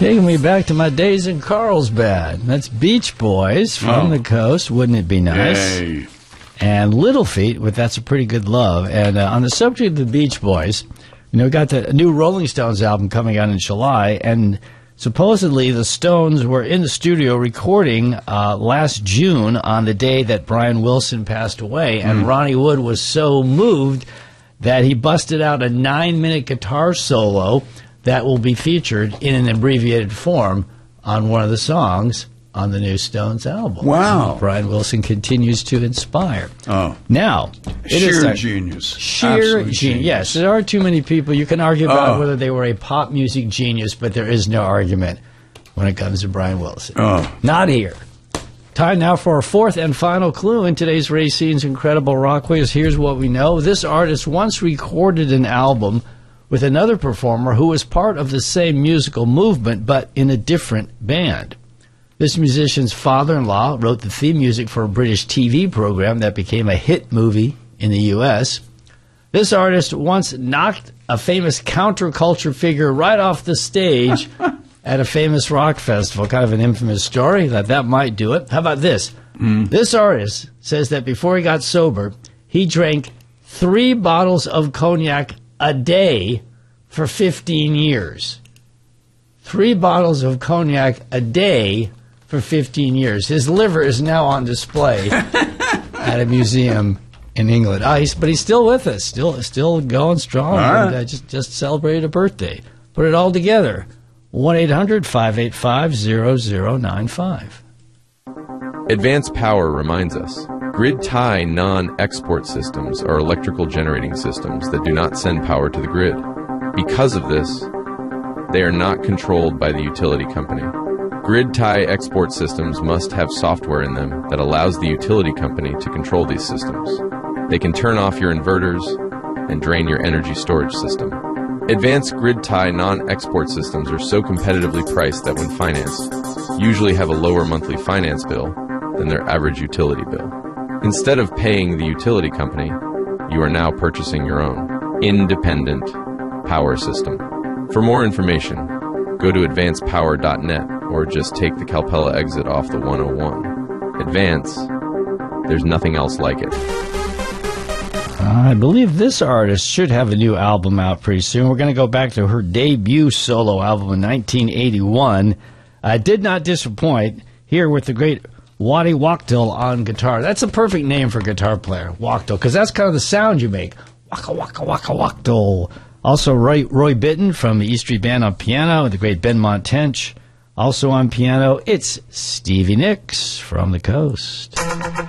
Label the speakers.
Speaker 1: Taking me back to my days in Carlsbad. That's Beach Boys from the coast. Wouldn't it be nice?
Speaker 2: Yay.
Speaker 1: And Little Feat with That's a Pretty Good Love. And on the subject of the Beach Boys, we got the new Rolling Stones album coming out in July, and supposedly the Stones were in the studio recording last June on the day that Brian Wilson passed away, and Ronnie Wood was so moved that he busted out a 9-minute guitar solo that will be featured in an abbreviated form on one of the songs on the new Stones album.
Speaker 2: Wow.
Speaker 1: Brian Wilson continues to inspire.
Speaker 2: Oh.
Speaker 1: Now,
Speaker 2: Sheer genius.
Speaker 1: Sheer
Speaker 2: Absolute
Speaker 1: genius. Yes, there are too many people. You can argue about whether they were a pop music genius, but there is no argument when it comes to Brian Wilson.
Speaker 2: Oh.
Speaker 1: Not here. Time now for our fourth and final clue in today's Racine's Incredible Rock Quiz. Here's what we know. This artist once recorded an album with another performer who was part of the same musical movement, but in a different band. This musician's father-in-law wrote the theme music for a British TV program that became a hit movie in the U.S. This artist once knocked a famous counterculture figure right off the stage at a famous rock festival. Kind of an infamous story. That might do it. How about this? This artist says that before he got sober, he drank 3 bottles of cognac a day for 15 years. 3 bottles of cognac a day for 15 years. His liver is now on display at a museum in England. But he's still with us, still going strong.
Speaker 2: Right.
Speaker 1: And, just celebrated a birthday. Put it all together. 1-800-585-0095.
Speaker 3: Advanced Power reminds us, grid tie non-export systems are electrical generating systems that do not send power to the grid. Because of this, they are not controlled by the utility company. Grid tie export systems must have software in them that allows the utility company to control these systems. They can turn off your inverters and drain your energy storage system. Advanced grid tie non-export systems are so competitively priced that when financed, usually have a lower monthly finance bill than their average utility bill. Instead of paying the utility company, you are now purchasing your own independent power system. For more information, go to advancedpower.net or just take the Calpella exit off the 101. Advance, there's nothing else like it.
Speaker 1: I believe this artist should have a new album out pretty soon. We're going to go back to her debut solo album in 1981. Did not disappoint. Here with the great Waddy Wachtel on guitar. That's a perfect name for a guitar player, Wachtel, because that's kind of the sound you make. Waka, waka, waka, Wachtel. Also, Roy Bittan from the E Street Band on piano, the great Benmont Tench. Also on piano, it's Stevie Nicks from the coast.